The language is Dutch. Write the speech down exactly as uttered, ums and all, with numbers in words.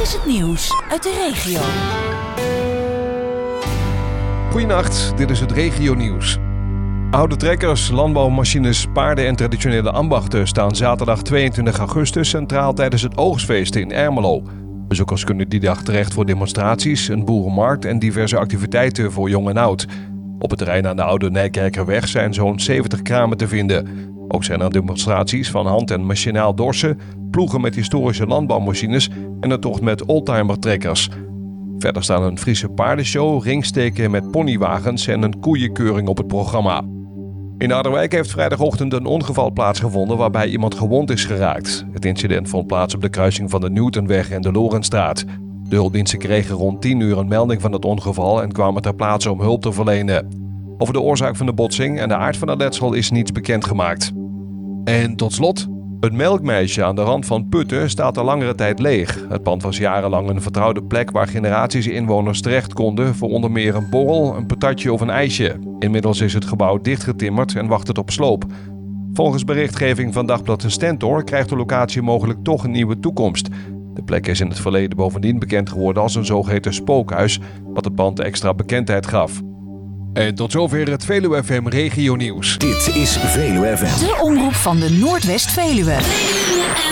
is het nieuws uit de regio. Goedenacht, dit is het regionieuws. Oude trekkers, landbouwmachines, paarden en traditionele ambachten staan zaterdag tweeëntwintig augustus centraal tijdens het oogstfeest in Ermelo. Bezoekers kunnen die dag terecht voor demonstraties, een boerenmarkt en diverse activiteiten voor jong en oud. Op het terrein aan de Oude Nijkerkerweg zijn zo'n zeventig kramen te vinden. Ook zijn er demonstraties van hand- en machinaal dorsen, ploegen met historische landbouwmachines en een tocht met oldtimertrekkers. Verder staan een Friese paardenshow, ringsteken met ponywagens en een koeienkeuring op het programma. In Harderwijk heeft vrijdagochtend een ongeval plaatsgevonden waarbij iemand gewond is geraakt. Het incident vond plaats op de kruising van de Newtonweg en de Lorenstraat. De hulpdiensten kregen rond tien uur een melding van het ongeval en kwamen ter plaatse om hulp te verlenen. Over de oorzaak van de botsing en de aard van het letsel is niets bekendgemaakt. En tot slot, het melkmeisje aan de rand van Putten staat al langere tijd leeg. Het pand was jarenlang een vertrouwde plek waar generaties inwoners terecht konden voor onder meer een borrel, een patatje of een ijsje. Inmiddels is het gebouw dichtgetimmerd en wacht het op sloop. Volgens berichtgeving van Dagblad de Stentor krijgt de locatie mogelijk toch een nieuwe toekomst. De plek is in het verleden bovendien bekend geworden als een zogeheten spookhuis, wat het pand extra bekendheid gaf. En tot zover het Veluwe F M Regio Nieuws. Dit is Veluwe F M. De omroep van de Noordwest-Veluwe.